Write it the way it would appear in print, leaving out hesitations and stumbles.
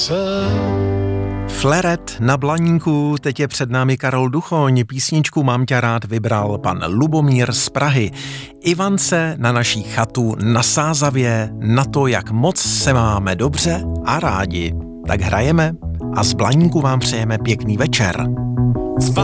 Fleret na Blaníku, teď je před námi Karol Duchoň, písničku Mám tě rád vybral pan Lubomír z Prahy. Ivance na naší chatu na Sázavě, na to, jak moc se máme dobře a rádi. Tak hrajeme a z Blaníku vám přejeme pěkný večer.